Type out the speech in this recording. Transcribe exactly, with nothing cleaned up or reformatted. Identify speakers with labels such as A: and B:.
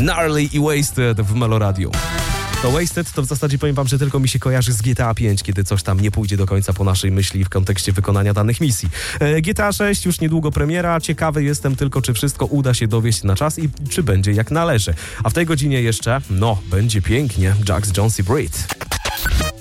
A: Gnarly i Wasted w Meloradiu. To Wasted to w zasadzie powiem wam, że tylko mi się kojarzy z G T A pięć, kiedy coś tam nie pójdzie do końca po naszej myśli w kontekście wykonania danych misji. E, G T A sześć już niedługo premiera, ciekawy jestem tylko, czy wszystko uda się dowieść na czas i czy będzie jak należy. A w tej godzinie jeszcze, no, będzie pięknie. Jax Jones i Brit.